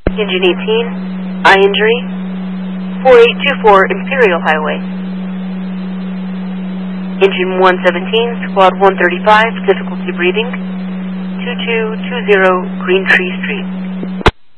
Engine 18, eye injury, 4824 Imperial Highway. Engine 117, Squad 135, difficulty breathing, 2220 Green Tree Street.